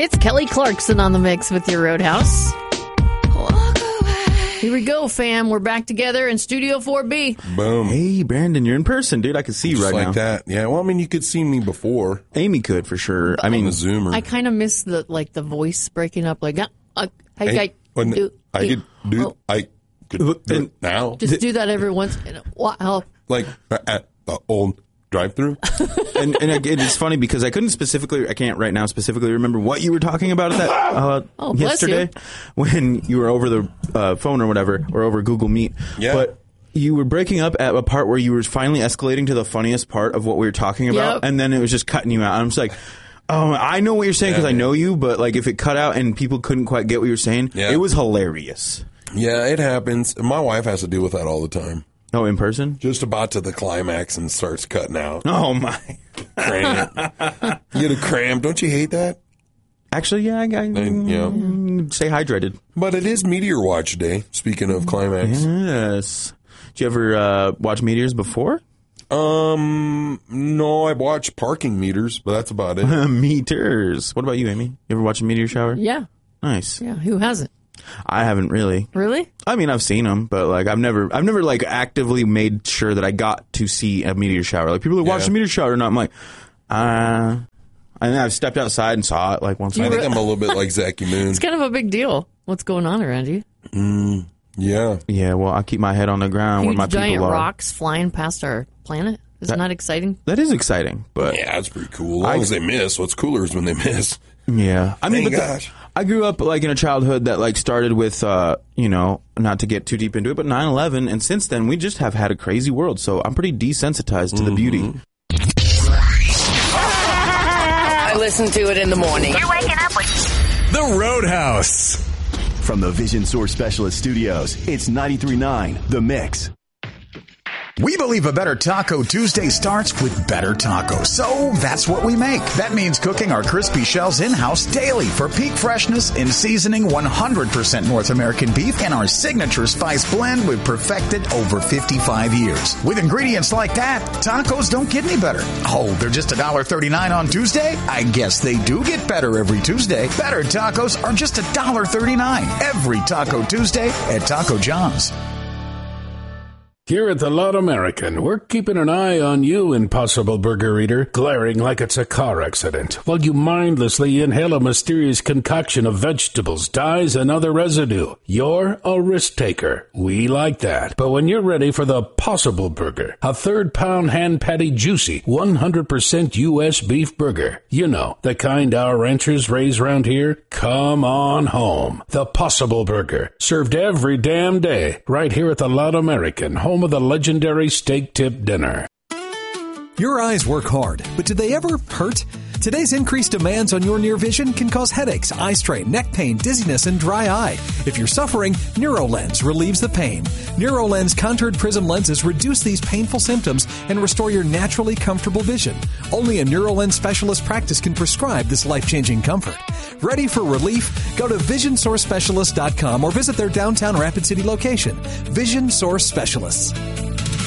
It's Kelly Clarkson on the mix with your Roadhouse. Here we go, fam. We're back together in Studio 4B. Boom. Hey, Brandon, you're in person, dude. I can see you Just right like now. that. Yeah, well, I mean, you could see me before. Amy could, for sure. I mean, the Zoomer. I kind of miss the voice breaking up. Like, I could do it now. Just do that every once in a while. Like at the old drive-through. and it's funny because I can't right now specifically remember what you were talking about at that yesterday when you were over the phone or whatever, or over Google Meet. Yeah. But you were breaking up at a part where you were finally escalating to the funniest part of what we were talking about, and then it was just cutting you out. And I'm just like, oh, I know what you're saying because I know you, but like if it cut out and people couldn't quite get what you were saying, it was hilarious. Yeah, it happens. My wife has to deal with that all the time. Oh, in person? Just about to the climax and starts cutting out. Oh, my. Cramp. You get a cramp. Don't you hate that? Actually, yeah, I stay hydrated. But it is Meteor Watch Day, speaking of climax. Yes. Did you ever watch meteors before? No, I watch parking meters, but that's about it. Meters. What about you, Amy? You ever watch a meteor shower? Yeah. Nice. Yeah. Who hasn't? I haven't really. Really? I mean, I've seen them, but like I've never like actively made sure that I got to see a meteor shower. Like people who watch the meteor shower or not, I'm like, and then I've stepped outside and saw it like once. I think I'm a little bit like Zachy Moon. It's kind of a big deal. What's going on around you? Yeah. Yeah. Well, I keep my head on the ground where my people are. Giant rocks flying past our planet. Isn't that exciting? That is exciting, but yeah, it's pretty cool. As long as they miss. What's cooler is when they miss. Yeah, I mean, gosh. I grew up like in a childhood that like started with, not to get too deep into it, but 9/11, and since then we just have had a crazy world. So I'm pretty desensitized to the beauty. I listen to it in the morning. You're waking up with The Roadhouse. From the Vision Source Specialist Studios, it's 93.9 The Mix. We believe a better Taco Tuesday starts with better tacos. So that's what we make. That means cooking our crispy shells in-house daily for peak freshness in seasoning 100% North American beef and our signature spice blend we've perfected over 55 years. With ingredients like that, tacos don't get any better. Oh, they're just $1.39 on Tuesday? I guess they do get better every Tuesday. Better tacos are just $1.39 every Taco Tuesday at Taco John's. Here at the Loud American, we're keeping an eye on you, Impossible Burger Eater, glaring like it's a car accident, while you mindlessly inhale a mysterious concoction of vegetables, dyes, and other residue. You're a risk taker. We like that. But when you're ready for the Possible Burger, a third-pound hand patty juicy, 100% U.S. beef burger, you know, the kind our ranchers raise around here, come on home. The Possible Burger, served every damn day, right here at the Loud American, home of the legendary steak tip dinner. Your eyes work hard, but do they ever hurt? Today's increased demands on your near vision can cause headaches, eye strain, neck pain, dizziness, and dry eye. If you're suffering, NeuroLens relieves the pain. NeuroLens contoured prism lenses reduce these painful symptoms and restore your naturally comfortable vision. Only a NeuroLens specialist practice can prescribe this life-changing comfort. Ready for relief? Go to VisionSourceSpecialist.com or visit their downtown Rapid City location. Vision Source Specialists.